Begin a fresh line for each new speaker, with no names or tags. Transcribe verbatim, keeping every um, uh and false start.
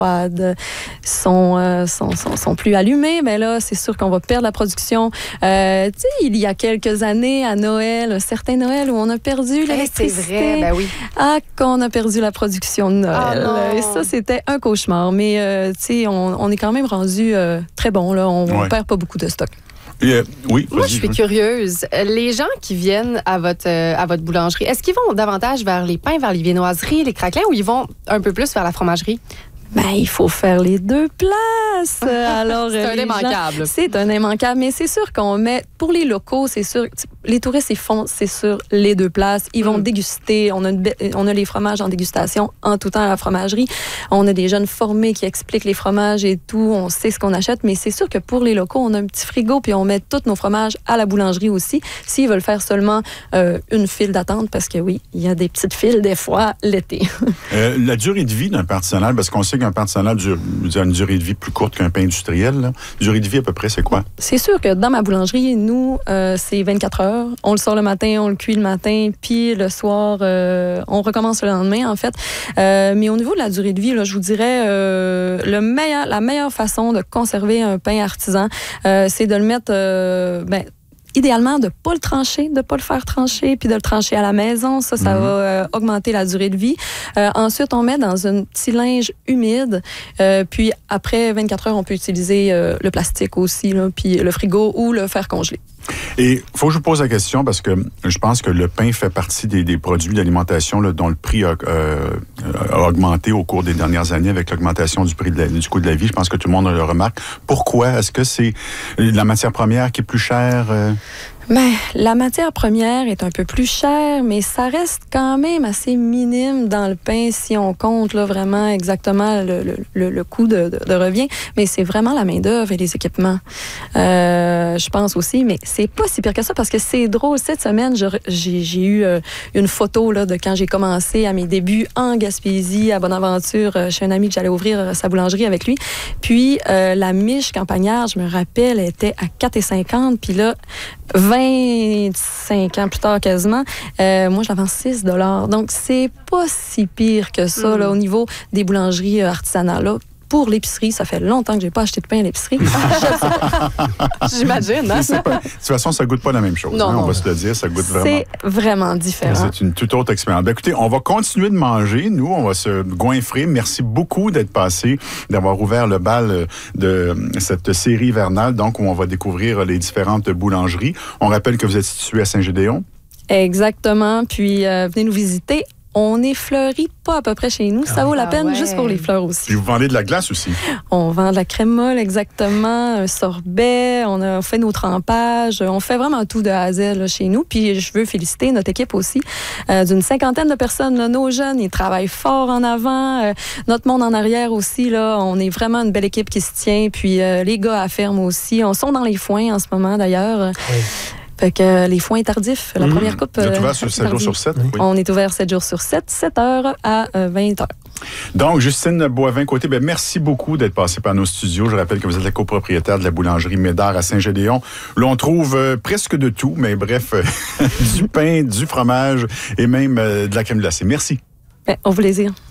Sont, euh, sont, sont, sont plus allumés, mais là, c'est sûr qu'on va perdre la production. Euh, tu sais, il y a quelques années, à Noël, un certain Noël où on a perdu l'électricité.
C'est vrai, ben oui.
Ah, qu'on a perdu la production de Noël.
Oh
Et ça, c'était un cauchemar. Mais, euh, tu sais, on, on est quand même rendu euh, très bon, là. On ne
ouais.
perd pas beaucoup de stock.
Euh, oui,
Moi, je suis curieuse. Les gens qui viennent à votre, euh, à votre boulangerie, est-ce qu'ils vont davantage vers les pains, vers les viennoiseries, les craquelins, ou ils vont un peu plus vers la fromagerie?
Ben, il faut faire les deux places. Alors,
c'est un
les
immanquable.
Gens, c'est un immanquable. Mais c'est sûr qu'on met, pour les locaux, c'est sûr, les touristes, ils font, c'est sûr, les deux places. Ils vont mm. déguster. On a, une, on a les fromages en dégustation en tout temps à la fromagerie. On a des jeunes formés qui expliquent les fromages et tout. On sait ce qu'on achète. Mais c'est sûr que pour les locaux, on a un petit frigo puis on met tous nos fromages à la boulangerie aussi. S'ils veulent faire seulement euh, une file d'attente, parce que oui, il y a des petites files des fois l'été.
euh, la durée de vie d'un pain artisanal, parce qu'on sait qu'un pain artisanal a une durée de vie plus courte qu'un pain industriel. Là. Durée de vie à peu près, c'est quoi?
C'est sûr que dans ma boulangerie, nous, euh, c'est vingt-quatre heures. On le sort le matin, on le cuit le matin, puis le soir, euh, on recommence le lendemain, en fait. Euh, mais au niveau de la durée de vie, là, je vous dirais, euh, le meilleur, la meilleure façon de conserver un pain artisan, euh, c'est de le mettre... Euh, ben, idéalement, de ne pas le trancher, de ne pas le faire trancher, puis de le trancher à la maison. Ça, ça mm-hmm. va euh, augmenter la durée de vie. Euh, ensuite, on met dans un petit linge humide. Euh, puis après vingt-quatre heures, on peut utiliser euh, le plastique aussi, là, puis le frigo ou le faire congeler.
Et il faut que je vous pose la question parce que je pense que le pain fait partie des, des produits d'alimentation là, dont le prix a, euh, a augmenté au cours des dernières années avec l'augmentation du prix de la, du coût de la vie. Je pense que tout le monde le remarque. Pourquoi? Est-ce que c'est la matière première qui est plus chère? Euh?
Bien, la matière première est un peu plus chère, mais ça reste quand même assez minime dans le pain si on compte là, vraiment exactement le, le, le, le coût de, de, de revient. Mais c'est vraiment la main-d'œuvre et les équipements. Euh, je pense aussi, mais c'est pas si pire que ça parce que c'est drôle. Cette semaine, je, j'ai, j'ai eu euh, une photo là, de quand j'ai commencé à mes débuts en Gaspésie, à Bonaventure, euh, chez un ami que j'allais ouvrir euh, sa boulangerie avec lui. Puis euh, la miche campagnarde, je me rappelle, était à quatre dollars cinquante. Puis là, vingt-cinq ans plus tard quasiment, euh, moi je la vends six dollars. Donc c'est pas si pire que ça mm. là, au niveau des boulangeries artisanales. Là. Pour l'épicerie, ça fait longtemps que j'ai pas acheté de pain à l'épicerie.
J'imagine, hein?
Pas, de toute façon, ça goûte pas la même chose.
Non,
hein,
non.
On va se le dire, ça goûte vraiment...
C'est vraiment différent.
C'est une toute autre expérience. Ben, écoutez, on va continuer de manger. Nous, on va se goinfrer. Merci beaucoup d'être passé, d'avoir ouvert le bal de cette série hivernale, donc où on va découvrir les différentes boulangeries. On rappelle que vous êtes situé à Saint-Gédéon.
Exactement. Puis, euh, venez nous visiter. On est fleuri pas à peu près chez nous. Ça vaut la peine ah ouais. juste pour les fleurs aussi.
Puis vous vendez de la glace aussi?
On vend de la crème molle, exactement, un sorbet, on a fait nos trempages, on fait vraiment tout de A à Z là, chez nous. Puis je veux féliciter notre équipe aussi, euh, d'une cinquantaine de personnes. Là, nos jeunes, ils travaillent fort en avant. Euh, notre monde en arrière aussi, là, on est vraiment une belle équipe qui se tient. Puis euh, les gars à ferme aussi. On sont dans les foins en ce moment d'ailleurs. Oui. Fait que euh, les foins tardifs, la mmh. première coupe...
Vous êtes ouvert sur sept jours sur sept? Oui.
On est ouvert sept jours sur sept, sept heures à euh, vingt heures.
Donc, Justine Boivin-Côté, ben, merci beaucoup d'être passée par nos studios. Je rappelle que vous êtes la copropriétaire de la boulangerie Médard à Saint-Gédéon. Là, on trouve euh, presque de tout, mais bref, euh, du pain, du fromage et même euh, de la crème glacée. Merci.
Ben, au plaisir.